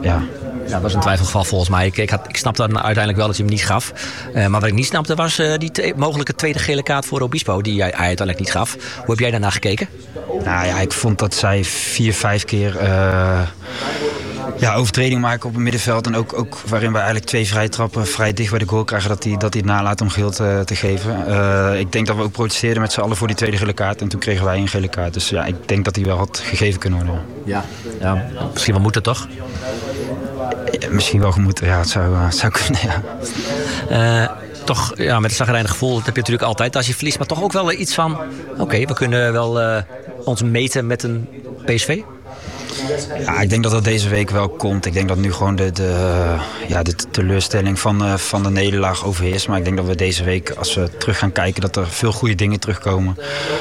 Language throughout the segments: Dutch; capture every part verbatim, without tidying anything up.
ja. Ja, dat was een twijfelgeval volgens mij. Ik, ik, had, ik snapte dan uiteindelijk wel dat hij hem niet gaf. Uh, maar wat ik niet snapte was uh, die te- mogelijke tweede gele kaart voor Obispo. Die hij, hij uiteindelijk niet gaf. Hoe heb jij daarna gekeken? Nou ja, ik vond dat zij vier, vijf keer uh, ja, overtreding maken op het middenveld. En ook, ook waarin we eigenlijk twee vrije trappen vrij dicht bij de goal krijgen. Dat hij, dat hij het nalaat om geel te, te geven. Uh, ik denk dat we ook protesteerden met z'n allen voor die tweede gele kaart. En toen kregen wij een gele kaart. Dus ja, ik denk dat hij wel had gegeven kunnen worden. Ja, ja. Misschien wel moet het toch? Ja, misschien wel gemoeten, ja, het zou, uh, het zou kunnen, ja. Uh, toch, ja, met een zagrijnig gevoel, dat heb je natuurlijk altijd als je verliest. Maar toch ook wel iets van, oké, okay, we kunnen wel uh, ons meten met een P S V? Ja, ik denk dat dat deze week wel komt. Ik denk dat nu gewoon de, de, ja, de teleurstelling van, uh, van de nederlaag overheerst. Maar ik denk dat we deze week, als we terug gaan kijken, dat er veel goede dingen terugkomen.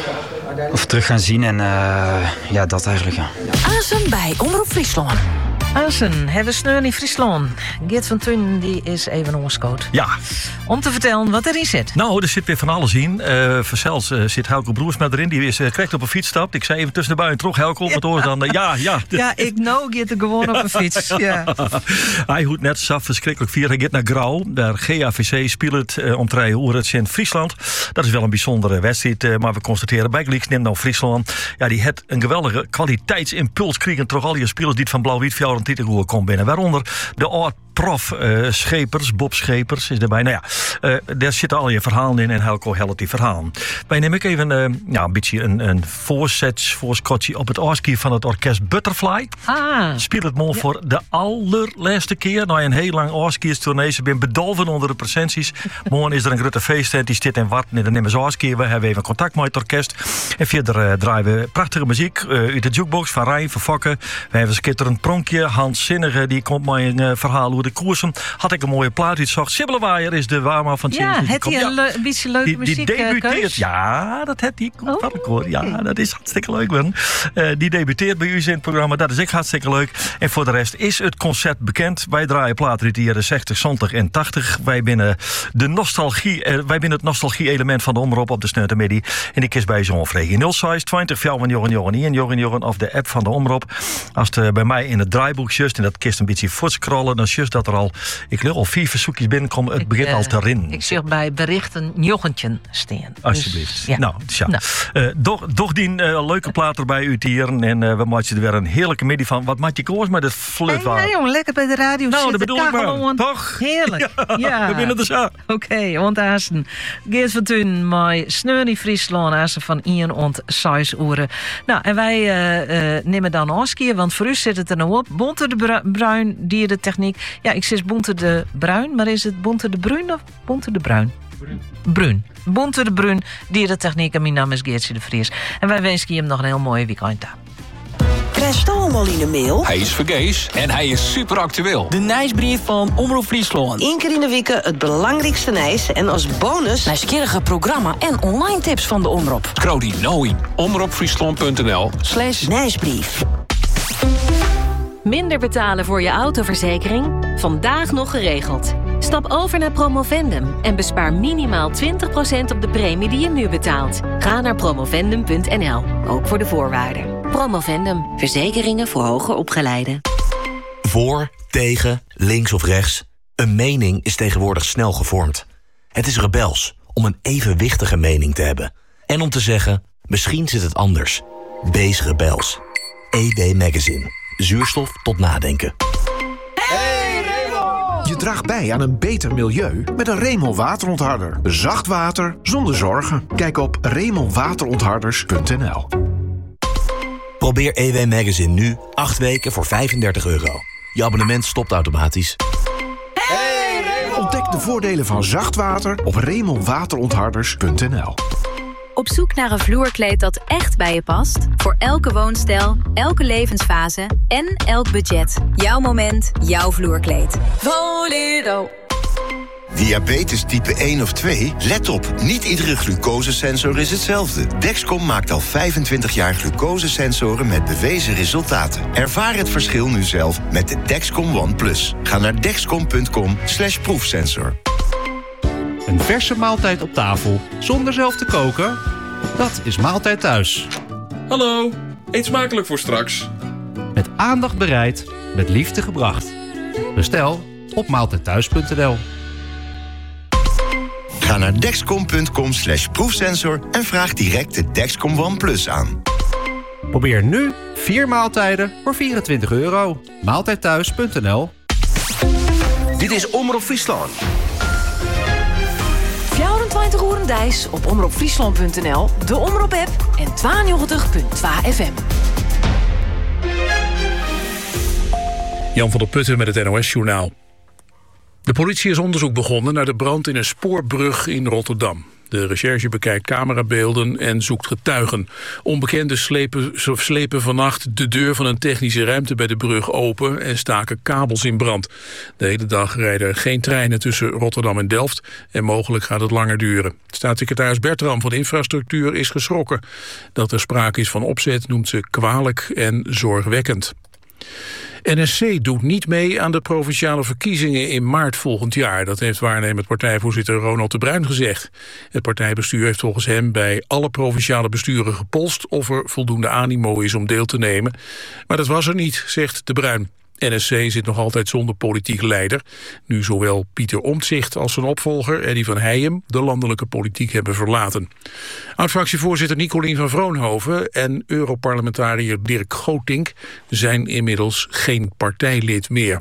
Of terug gaan zien en uh, ja, dat eigenlijk, ja. Azen bij Omroep Friesland. Azen, hebben sneur in Friesland. Geert van Thun die is even ongescoot. Ja. Om te vertellen wat erin zit. Nou, er zit weer van alles in. Uh, Verzels uh, zit Helco Broersma erin. Die is uh, correct op een fiets stapt. Ik zei even tussen de buien terug. Helco, op het oor dan. Uh, ja, ja. Ja, ik nou Geert er gewoon op een fiets. Ja. Hij hoeft net zo verschrikkelijk vier. Hij gaat naar Grauw. Daar G A V C speelt uh, om drie uur in Friesland. Dat is wel een bijzondere wedstrijd. Uh, maar we constateren, Bijkliks neemt nou Friesland. Ja, die heeft een geweldige kwaliteitsimpuls kregen. Toch al die spelers die van Blauw-Wit Fjord en Titelgoer komen binnen. Waaronder de oud prof uh, Schepers, Bob Schepers is erbij. Nou ja, uh, daar zitten al je verhalen in en Helco helpt die verhalen. Wij nemen ik even uh, ja, een beetje een, een voorzets, voorschotje op het oorskier van het orkest Butterfly. Ah. Speel het mooi ja. voor de allerlaatste keer. Nou, een heel lang oorskierstournee. Ze zijn bedolven onder de presenties. Morgen is er een grote feesttent die zit in Warten. En dan nemen ze oorskier. We hebben even contact met het orkest. En verder uh, draaien we prachtige muziek uh, uit de jukebox van Rijn, van Fokke. We hebben een skitterend pronkje. Hans Zinnige, die komt met een uh, verhaal de koersen. Had ik een mooie plaat die zocht. Sibbelwaaier is de waarma van ja, Tjens. het hij een, le- een beetje leuke die, muziek die debuteert. Keus? Ja, dat heeft hij. Oh. Hoor. Ja, dat is hartstikke leuk. Man. Uh, die debuteert bij u in het programma. Dat is echt hartstikke leuk. En voor de rest is het concept bekend. Wij draaien platen uit de jaren zestig, zeventig en tachtig. Wij binnen de nostalgie, uh, wij binnen het nostalgie-element van de omroep op de Sneutermiddag. En ik is bij zo'n vregen nul zes twintig vijf Joren Joren en Joren Joren of de app van de omroep. Als het bij mij in het draaiboek just en dat kist een beetje voortscrollen, dan just dat er al, ik wil al vier verzoekjes binnenkomen. Het ik, begint uh, al te rinnen. Ik zeg bij berichten jochentje staan. Alsjeblieft. Dus, ja. Nou, tja. Nou. Uh, doch, doch die uh, leuke plaat erbij uit hier. En uh, we maken er weer een heerlijke middag van. Wat maak je koers met het flut? Nee, nee, jongen, lekker bij de radio nou, zitten. Dat bedoel ik maar. Gewoon. Toch? Heerlijk. Ja. ja. We binnen de zaak. Oké, okay, want Azen. Geert van Thun, mijn sneur in Friesland. Azen van Ian ont zes uren. Nou, en wij uh, uh, nemen dan Oskie, want voor u zit het er nou op. Bonte de Bru- Bruin, dierentechniek. Ja, ik zeg Bonte de Bruin, maar is het Bonte de Bruin of Bonte de Bruin? Bruin. Bruin. Bonte de Bruin, dierentechniek. En mijn naam is Geertje de Vries. En wij wensen je hem nog een heel mooie weekend. Krijg je al in de mail? Hij is vergees en hij is super actueel. De nieuwsbrief van Omroep Friesland. Eén keer in de week het belangrijkste nieuws. En als bonus nieuwsgierige programma en online tips van de omroep. Scroll die nou in omroepfriesland.nl slash nieuwsbrief. Minder betalen voor je autoverzekering? Vandaag nog geregeld. Stap over naar Promovendum en bespaar minimaal twintig procent op de premie die je nu betaalt. Ga naar promovendum punt n l, ook voor de voorwaarden. Promovendum, verzekeringen voor hoger opgeleiden. Voor, tegen, links of rechts. Een mening is tegenwoordig snel gevormd. Het is rebels om een evenwichtige mening te hebben. En om te zeggen, misschien zit het anders. Wees rebels. E W Magazine. Zuurstof tot nadenken. Hey Remol! Je draagt bij aan een beter milieu met een Remol waterontharder. Zacht water zonder zorgen. Kijk op remol waterontharders punt n l. Probeer E W Magazine nu acht weken voor vijfendertig euro. Je abonnement stopt automatisch. Hey Remol! Ontdek de voordelen van zacht water op remol waterontharders punt n l. Op zoek naar een vloerkleed dat echt bij je past? Voor elke woonstijl, elke levensfase en elk budget. Jouw moment, jouw vloerkleed. Voledo. Diabetes type één of twee? Let op, niet iedere glucosesensor is hetzelfde. Dexcom maakt al vijfentwintig jaar glucosesensoren met bewezen resultaten. Ervaar het verschil nu zelf met de Dexcom One Plus. Ga naar dexcom punt com slash proefsensor. Een verse maaltijd op tafel, zonder zelf te koken? Dat is Maaltijd Thuis. Hallo, eet smakelijk voor straks. Met aandacht bereid, met liefde gebracht. Bestel op maaltijdthuis punt n l. Ga naar dexcom punt com slash proefsensor en vraag direct de Dexcom One Plus aan. Probeer nu vier maaltijden voor vierentwintig euro. maaltijdthuis punt n l. Dit is Omroep Friesland. vierentwintig uur Dijs op omroep friesland punt n l, de Omroep-app en tweeënnegentig komma twee F M. Jan van der Putten met het N O S-journaal. De politie is onderzoek begonnen naar de brand in een spoorbrug in Rotterdam. De recherche bekijkt camerabeelden en zoekt getuigen. Onbekenden slepen, slepen vannacht de deur van een technische ruimte bij de brug open en staken kabels in brand. De hele dag rijden er geen treinen tussen Rotterdam en Delft en mogelijk gaat het langer duren. Staatssecretaris Bertram van Infrastructuur is geschrokken. Dat er sprake is van opzet noemt ze kwalijk en zorgwekkend. N S C doet niet mee aan de provinciale verkiezingen in maart volgend jaar. Dat heeft waarnemend partijvoorzitter Ronald de Bruin gezegd. Het partijbestuur heeft volgens hem bij alle provinciale besturen gepolst of er voldoende animo is om deel te nemen. Maar dat was er niet, zegt de Bruin. N S C zit nog altijd zonder politiek leider. Nu zowel Pieter Omtzigt als zijn opvolger Eddy van Heijem de landelijke politiek hebben verlaten. Oud-fractievoorzitter Nicolien van Vroonhoven en Europarlementariër Dirk Gootink zijn inmiddels geen partijlid meer.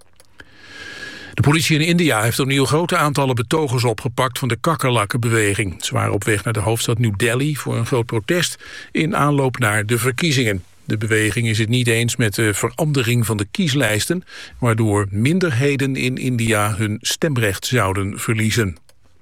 De politie in India heeft opnieuw grote aantallen betogers opgepakt van de kakkerlakkenbeweging. Ze waren op weg naar de hoofdstad New Delhi voor een groot protest in aanloop naar de verkiezingen. De beweging is het niet eens met de verandering van de kieslijsten, waardoor minderheden in India hun stemrecht zouden verliezen.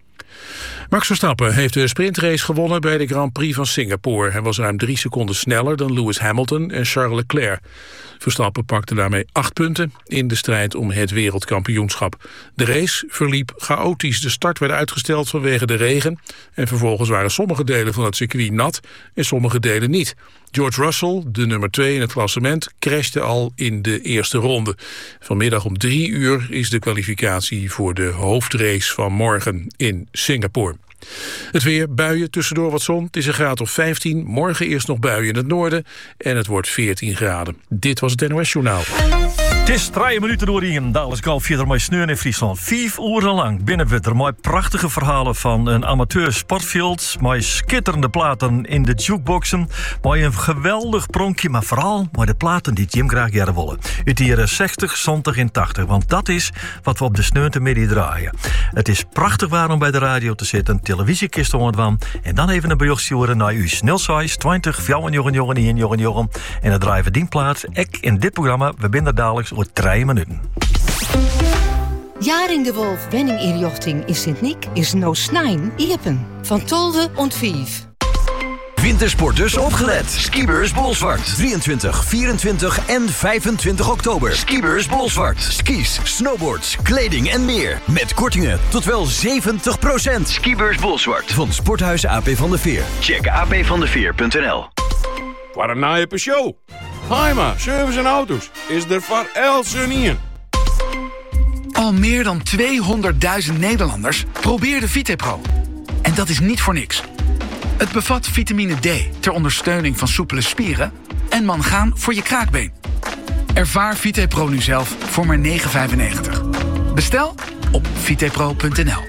Max Verstappen heeft de sprintrace gewonnen bij de Grand Prix van Singapore. Hij was ruim drie seconden sneller dan Lewis Hamilton en Charles Leclerc. Verstappen pakte daarmee acht punten in de strijd om het wereldkampioenschap. De race verliep chaotisch. De start werd uitgesteld vanwege de regen. En vervolgens waren sommige delen van het circuit nat en sommige delen niet. George Russell, de nummer twee in het klassement, crashte al in de eerste ronde. Vanmiddag om drie uur is de kwalificatie voor de hoofdrace van morgen in Singapore. Het weer, buien, tussendoor wat zon. Het is een graad of vijftien. Morgen eerst nog buien in het noorden. En het wordt veertien graden. Dit was het N O S-journaal. Het is drie minuten door hier. Dadelijk al verder met sneeuw in Friesland. Vijf uren lang binnen we er met prachtige verhalen van een amateur sportfield. Met schitterende platen in de jukeboxen. Met een geweldig pronkje, maar vooral met de platen die Jim graag jaren willen. Uit de jaren zestig, zeventig en tachtig. Want dat is wat we op de sneeuwtemiddag draaien. Het is prachtig waar om bij de radio te zitten. Televisiekist ontwam. En dan even een bericht sturen naar u. nul zes twintig vijfenjongen jongen één jongen jongen. En het draaien die plaats. Ik in dit programma. We binnen dadelijks voor drie minuten. Jaring de Wolf Wenninginrichting in Sint-Niek is no snijn iepen. Van tolve ont vijf. Wintersporters opgelet. Skiebeurs Bolsward. drieëntwintig, vierentwintig en vijfentwintig oktober. Skiebeurs Bolsward. Skis, snowboards, kleding en meer. Met kortingen tot wel zeventig procent. Skiebeurs Bolsward. Van Sporthuis A P van der Veer. Check a p van der veer punt n l. Wat een naaie show. Heima, service en auto's. Is er voor elke in. Al meer dan tweehonderdduizend Nederlanders probeerden VitePro. En dat is niet voor niks. Het bevat vitamine D ter ondersteuning van soepele spieren en mangaan voor je kraakbeen. Ervaar VitePro nu zelf voor maar negen vijfennegentig. Bestel op vitepro punt n l.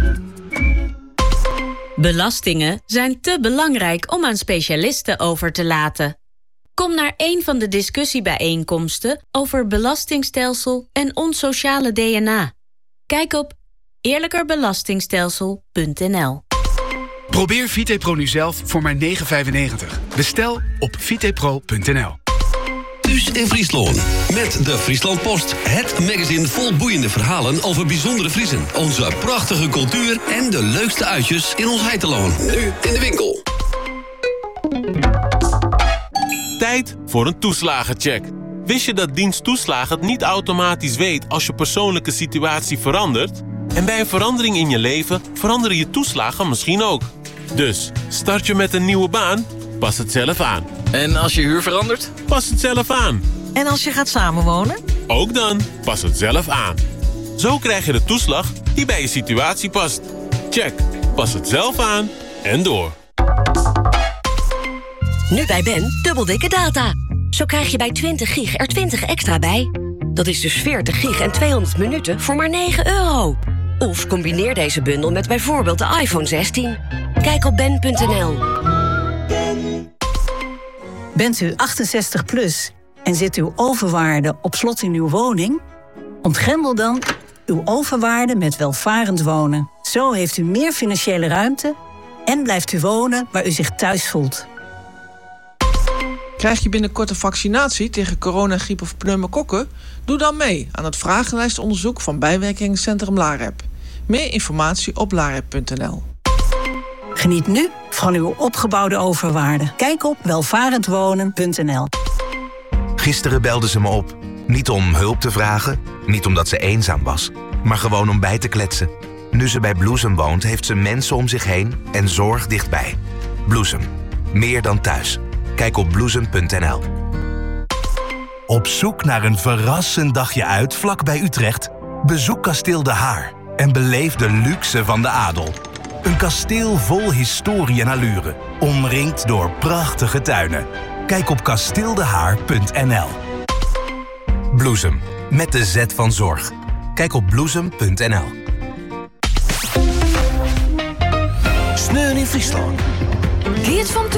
Belastingen zijn te belangrijk om aan specialisten over te laten. Kom naar een van de discussiebijeenkomsten over belastingstelsel en ons sociale D N A. Kijk op eerlijkerbelastingstelsel punt n l. Probeer VitePro nu zelf voor maar negen vijfennegentig. Bestel op vitepro punt n l. Thuis in Friesland. Met de Friesland Post. Het magazine vol boeiende verhalen over bijzondere Friesen. Onze prachtige cultuur en de leukste uitjes in ons heiteloon. Nu in de winkel. Tijd voor een toeslagencheck. Wist je dat dienst toeslagen het niet automatisch weet als je persoonlijke situatie verandert? En bij een verandering in je leven veranderen je toeslagen misschien ook. Dus, start je met een nieuwe baan? Pas het zelf aan. En als je huur verandert? Pas het zelf aan. En als je gaat samenwonen? Ook dan, pas het zelf aan. Zo krijg je de toeslag die bij je situatie past. Check, pas het zelf aan en door. Nu bij Ben, dubbel dikke data. Zo krijg je bij twintig gig er twintig extra bij. Dat is dus veertig gig en tweehonderd minuten voor maar negen euro. Of combineer deze bundel met bijvoorbeeld de iPhone zestien. Kijk op ben punt n l. Bent u achtenzestig plus en zit uw overwaarde op slot in uw woning? Ontgrendel dan uw overwaarde met welvarend wonen. Zo heeft u meer financiële ruimte en blijft u wonen waar u zich thuis voelt. Krijg je binnenkort een vaccinatie tegen corona, griep of pneumokokken? Doe dan mee aan het vragenlijstonderzoek van bijwerkingencentrum LAREP. Meer informatie op larep punt n l. Geniet nu van uw opgebouwde overwaarde. Kijk op welvarendwonen punt n l. Gisteren belde ze me op. Niet om hulp te vragen, niet omdat ze eenzaam was, maar gewoon om bij te kletsen. Nu ze bij Bloesem woont, heeft ze mensen om zich heen en zorg dichtbij. Bloesem. Meer dan thuis. Kijk op bloesem punt n l. Op zoek naar een verrassend dagje uit vlak bij Utrecht? Bezoek Kasteel De Haar en beleef de luxe van de adel. Een kasteel vol historie en allure, omringd door prachtige tuinen. Kijk op kasteeldehaar punt n l. Bloesem. Met de Z van zorg. Kijk op bloesem punt n l. Sneeuw in Friesland. Geert van